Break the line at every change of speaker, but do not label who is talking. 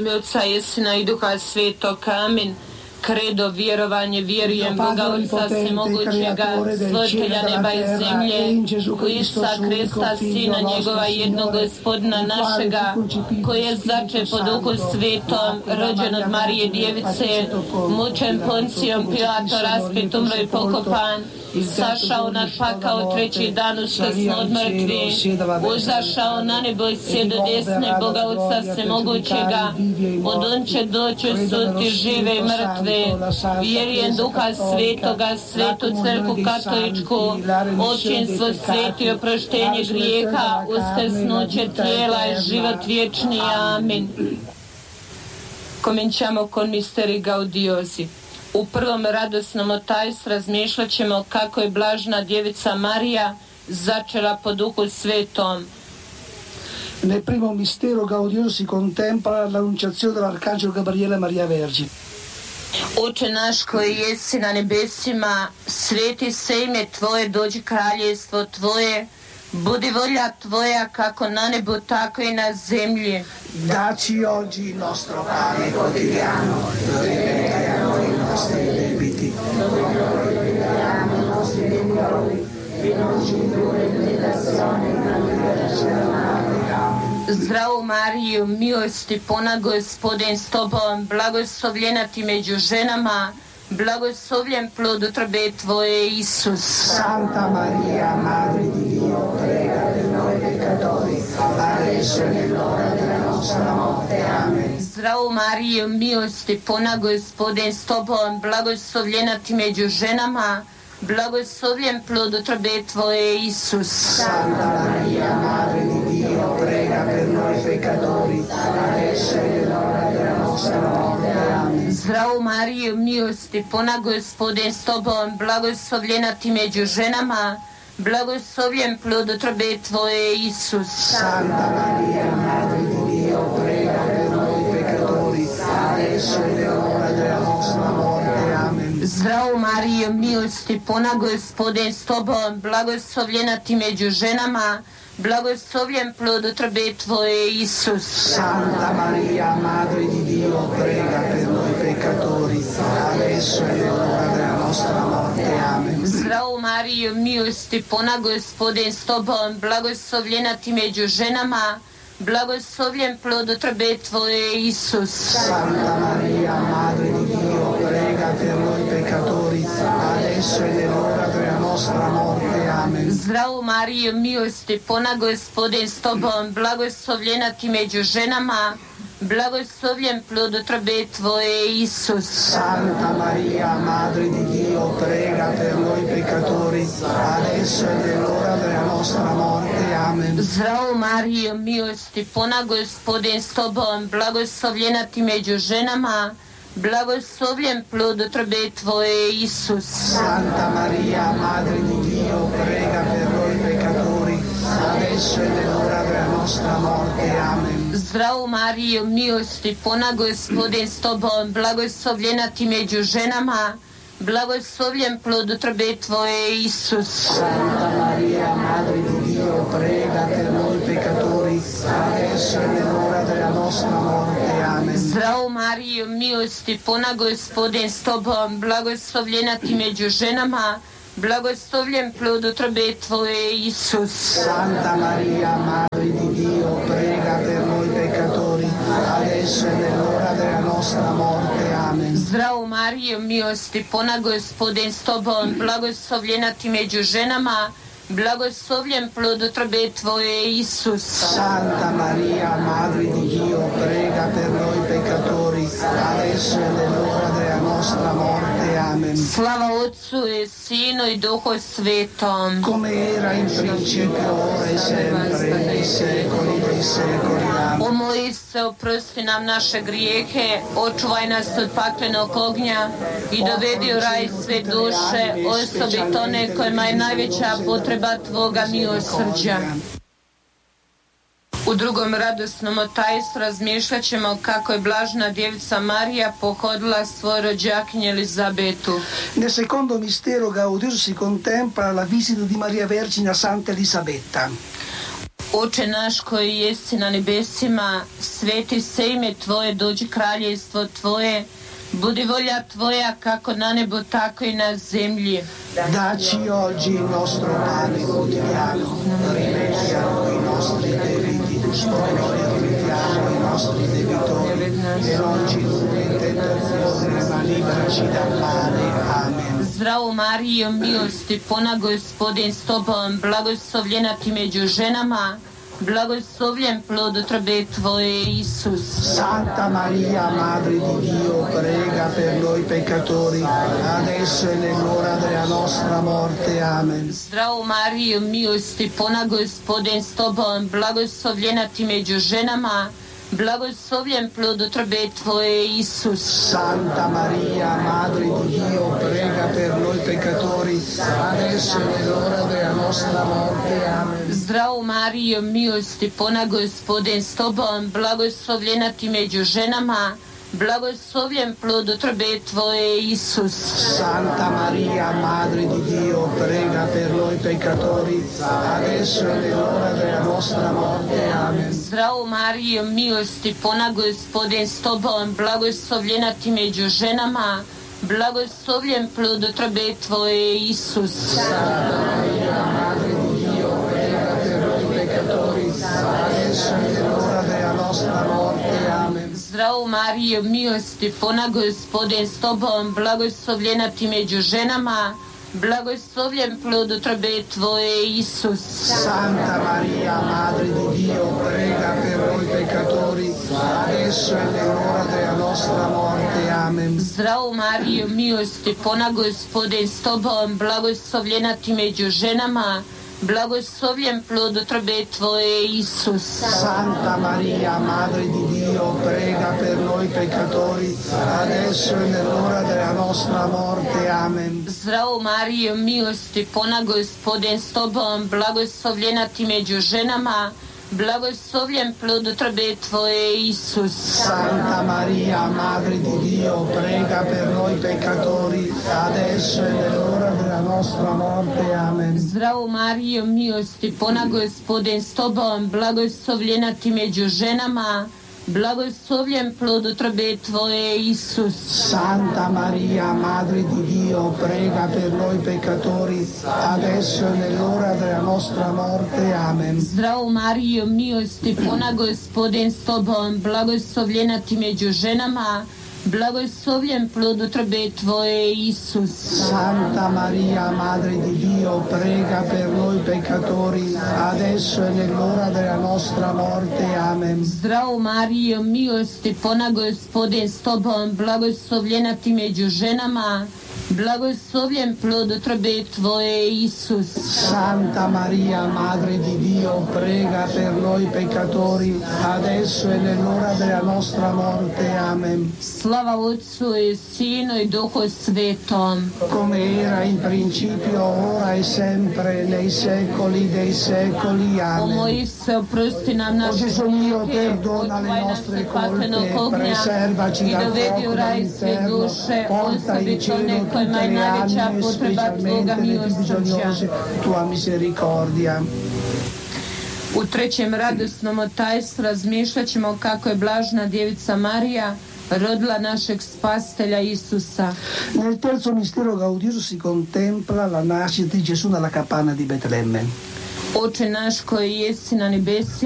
ime Oca i Sina i Duha Svetog. Amin. Credo, vjerovanje, vjerujem Boga Otca Svemogućega, stvoritelja neba i zemlje, u Isusa Krista, Sina njegova jednog Gospodina našega, koji je začet po Duhu Svetom, rođen od Marije Djevice, mučen Poncijom Pilatom, raspet, umro i pokopan, sašao nad pakao treći dan uskrsno od mrtvi, uzašao na nebo i sjede desne Boga Otca Svemogućega, od on će doći suditi žive i mrtve. Vjerujem Duha Svetoga, Svetu crkvu katoličku, općinstvo sveti, oproštenje grijeha, uskrsnuće tijela i život vječni. Amin. Komenćamo kon misteri gaudiozi. U prvom radosnom tajstvu razmišljat ćemo kako je blažna djevica Marija začela po Duhu Svetom.
Nel primo mistero gaudioso si contempla l'annunciazione dell'arcangelo Gabriele a Maria Vergine.
Oče naš koji jesi na nebesima, sveti se ime Tvoje, dođi kraljevstvo Tvoje, budi volja Tvoja kako na nebu tako i na zemlji.
Daci oggi il nostro pane quotidiano, e a noi i nostri debiti, i nostri debitori, e non ci indurre in tentazione, ma liberaci dal male.
Zdravo Mariju, milosti puna, Gospodin s Tobom, blagoslovljena ti među ženama, blagoslovljen plod utrobe Tvoje, Isus.
Santa Maria, Madre di Dio, prega per noi peccatori, adesso e nell'ora della nostra morte. Amen.
Zdravo Mariju, milosti puna, Gospodin s Tobom, blagoslovljena ti među ženama, blagoslovljen plod utrobe Tvoje, Isus.
Santa Maria, Madre di Dio, prega per noi peccatori, adesso e nell'ora della nostra morte. Amen.
Zdravo Mariju, milosti puna, Gospodin s Tobom, blagoslovljena ti među ženama, blagoslovljen plod utrobe Tvoje, Isus.
Santa Maria, Madre di Dio, prega per noi peccatori, adesso e nell'ora della nostra morte. Amen.
Zdravo Mariju, milosti puna, Gospodin s Tobom, blagoslovljena ti među ženama, blagoslovljen plod utrobe Tvoje, Isus.
Santa Maria, Madre di Dio, prega per noi peccatori, adesso e nell'ora della nostra morte. Amen.
Zdravo Mariju, milosti puna, Gospodin s Tobom, blagoslovljena ti među ženama, blagoslovljen plod utrobe Tvoje, Isus.
Santa Maria, Madre di Dio, prega per noi peccatori, adesso e nell'ora della nostra morte. Amen.
Zdravo Mariju, milosti puna, Gospodin s Tobom, blagoslovljena ti među ženama, blagoslovljen plod utrobe Tvoje, Isus.
Santa Maria, Madre di Dio, prega per noi peccatori, adesso e nell'ora della nostra morte. Amen.
Zdravo Mariju, milosti puna, Gospodin s Tobom, blagoslovljena ti među ženama, blagoslovljen plod utrobe Tvoje, Isus.
Santa Maria, Madre di Dio, prega per noi peccatori, adesso e nell'ora della nostra morte. Amen.
Zdravo Mariju, milosti puna, Gospodin s Tobom, blagoslovljena ti među ženama, blagoslovljen plod utrobe Tvoje, Isus.
Santa Maria, Madre di Dio, prega per noi peccatori, adesso e nell'ora della nostra morte. Amen.
Zdravo Mariju, milosti puna, Gospodin s Tobom, blagoslovljena ti među ženama, blagoslovljen plod utrobe Tvoje, Isus.
Santa Maria, Madre di Dio, prega per noi peccatori, adesso e nell'ora della nostra morte. Amen.
Zdravo Mariju, milosti puna, Gospodin s Tobom, blagoslovljena ti među ženama, blagoslovljen plod utrobe Tvoje, Isus.
Santa Maria, Madre di Dio, prega per noi peccatori, adesso e nell'ora della nostra morte. Amen.
Slava Otcu i Sinu i Duhu Svetom.
Come era in principio, ora e sempre, nei secoli dei secoli. Amen.
O moj Isuse, oprosti nam naše grijehe, očuvaj nas od paklenog ognja i dovedi u raj sve duše, osobito one kojima je najveća potreba Tvoga milosrđa. U drugom radosnom tajstvu razmišljat ćemo kako je blažna djevica Marija pohodila svoju rođakinju Elizabetu.
Nel secondo mistero gaudioso si contempla la visita di Maria Vergine a Santa Elisabetta.
Oče naš koji jesi na nebesima, sveti se ime Tvoje, dođi kraljevstvo Tvoje, budi volja Tvoja kako na nebo tako i na zemlji.
Dacci oggi il nostro pane quotidiano, rimetti a noi i nostri debiti, come noi rimettiamo i nostri debitori, e non ci indurre in tentazione, ma liberaci dal male. Amen.
Zdravo Marijo, milosti puna, Gospodin s Tobom, blagoslovljena ti među ženama, blagoslovljen plod utrobe Tvoje, Isus.
Santa Maria, Madre di Dio, prega per noi peccatori, adesso e nell'ora della nostra morte. Amen.
Zdravo Marijo, milosti puna, Gospodin s Tobom, blagoslovljena ti među ženama, blagoslovljen plod utrobe Tvoje, Isus.
Santa Maria, Madre di Dio, prega per noi peccatori, adesso e nell'ora della nostra morte. Amen.
Zdravo Marijo, milosti puna, Gospodin s Tobom, blagoslovljena ti među ženama, blagoslovljen plod utrobe Tvoje, Isus.
Santa Maria, Madre di Dio, prega per noi peccatori, adesso e nell'ora della nostra morte. Amen.
Zdravo Marijo, milosti puna, Gospodin s Tobom, blagoslovljena ti među ženama, blagoslovljen plod utrobe Tvoje, Isus.
Santa Maria, Madre di Dio, prega per noi peccatori, adesso e nell'ora della nostra morte. Amen.
Zdravo Marijo, milosti puna, Gospodin s Tobom, blagoslovljena ti među ženama, blagoslovljen plod utrobe Tvoje, Isus.
Santa Maria, Madre di Dio, prega per noi peccatori, adesso e nell'ora della nostra morte. Amen.
Zdravo Marijo, milosti puna, Gospodin s Tobom, blagoslovljena ti među ženama, blagoslovljen plod utrobe Tvoje, Isus.
Santa Maria, Madre di Dio, prega per noi peccatori, adesso e nell'ora della nostra morte. Amen.
Zdravo Marijo, milosti puna, Gospodin s Tobom, blagoslovljena ti među ženama, blagoslovljen plod utrobe Tvoje, Isus.
Santa Maria, Madre di Dio, prega per noi peccatori, adesso e nell'ora della nostra morte. Amen.
Zdravo Marijo, milosti puna, Gospodin s Tobom, blagoslovljena ti među ženama, blagoslovljen plod utrobe Tvoje, Isus.
Santa Maria, Madre di Dio, prega per noi peccatori, adesso e nell'ora della nostra morte. Amen.
Zdravo Marijo, milosti puna, Gospodin s Tobom, blagoslovljena ti među ženama, blagoslovljen plod utrobe Tvoje, Isus.
Santa Maria, Madre di Dio, prega per noi peccatori, adesso e nell'ora della nostra morte. Amen.
Zdravo Marijo, milosti puna, Gospodin s Tobom, blagoslovljena ti među ženama, blagoslovljen plod utrobe Tvoje, Isus.
Santa Maria, Madre di Dio, prega per noi peccatori, adesso e nell'ora della nostra morte. Amen.
Slava Otcu i Sinu i Duhu Svetom.
Come era in principio, ora e sempre, nei secoli dei secoli.
O
Amen.
moj se, oprosti nam
O
naše
Gesù mio,
grije,
perdona le
očuvaj nas
nostre
od patvenog
colpe,
ognja
preservaci
i
dal
dovedi u
fuoco
raj sve
dell'inferno,
duše,
porta in
osobito
cielo
one
tutte
kojima je
le
najveća
anime,
potreba Tvoga
specialmente le più bisognose
milosrđa.
tua misericordia.
U trećem radosnom otajstvu razmišljat ćemo kako je blažna djevica Marija rodila našeg spasitelja Isusa.
Nel terzo mistero gaudioso si contempla la nascita di Gesù nella capanna di Betlemme.
Oče naš koji jesi na nebesima,